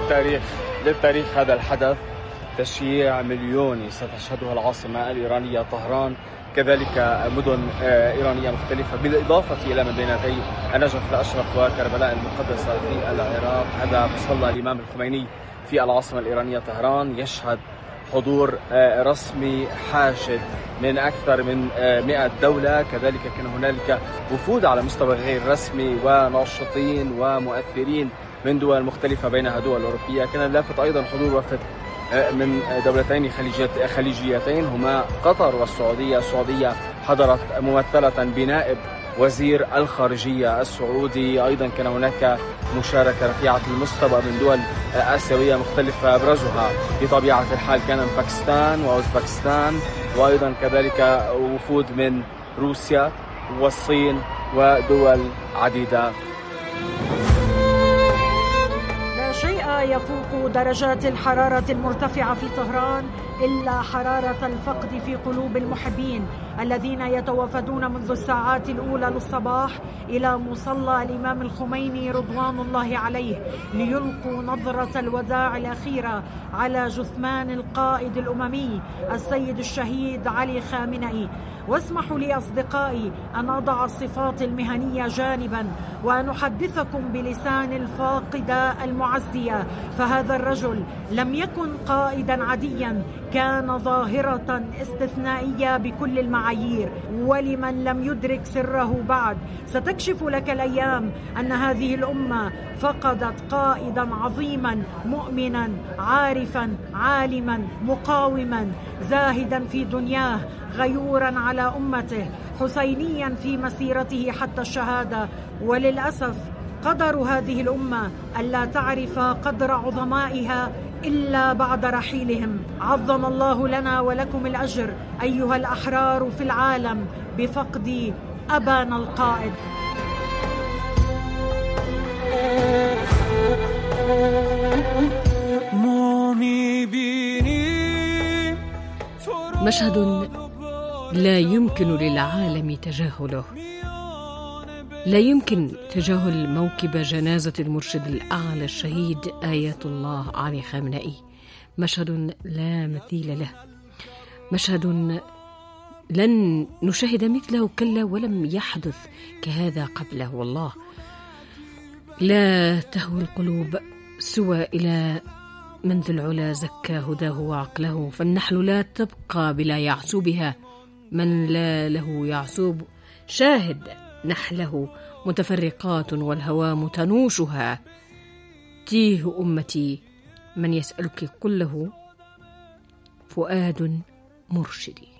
للتاريخ هذا الحدث تشييع مليوني ستشهدها العاصمة الإيرانية طهران، كذلك مدن إيرانية مختلفة، بالإضافة إلى مدينتي النجف الأشرف وكربلاء المقدسة في العراق. هذا مصلى الإمام الخميني في العاصمة الإيرانية طهران يشهد حضور رسمي حاشد من أكثر من 100 دولة. كذلك كان هنالك وفود على مستوى غير رسمي وناشطين ومؤثرين من دول مختلفة، بينها دول أوروبية. كان لافت أيضا حضور وفد من دولتين خليجيتين هما قطر والسعودية. السعودية حضرت ممثلة بنائب وزير الخارجية السعودي. أيضا كان هناك مشاركة رفيعة المستوى من دول آسيوية مختلفة، أبرزها بطبيعة الحال كان من باكستان وأوزبكستان، وأيضا كذلك وفود من روسيا والصين ودول عديدة. يفوق درجات الحرارة المرتفعة في طهران إلا حرارة الفقد في قلوب المحبين الذين يتوافدون منذ الساعات الأولى للصباح إلى مصلى الإمام الخميني رضوان الله عليه ليلقوا نظرة الوداع الأخيرة على جثمان القائد الأممي السيد الشهيد علي خامنئي. واسمحوا لي أصدقائي أن أضع الصفات المهنية جانبا وأن أحدثكم بلسان الفاقدة المعزية، فهذا الرجل لم يكن قائدا عاديا، كان ظاهرة استثنائية بكل المعايير. ولمن لم يدرك سره بعد، ستكشف لك الأيام أن هذه الأمة فقدت قائدا عظيما، مؤمنا عارفا عالما مقاوما، زاهدا في دنياه غيورا على أمته، حسينيا في مسيرته حتى الشهادة. وللأسف قدر هذه الأمة ألا تعرف قدر عظمائها إلا بعد رحيلهم. عظم الله لنا ولكم الأجر أيها الأحرار في العالم بفقد أبانا القائد. مشهد لا يمكن للعالم تجاهله. لا يمكن تجاهل موكب جنازة المرشد الأعلى الشهيد آية الله علي خامنئي. مشهد لا مثيل له، مشهد لن نشاهد مثله، كلا ولم يحدث كهذا قبله. والله لا تهوى القلوب سوى إلى من ذو العلا زكى هداه وعقله، فالنحل لا تبقى بلا يعسوبها، من لا له يعسوب شاهد نحله متفرقات والهوام تنوشها. تيه أمتي من يسألك قل له فؤاد مرشدي.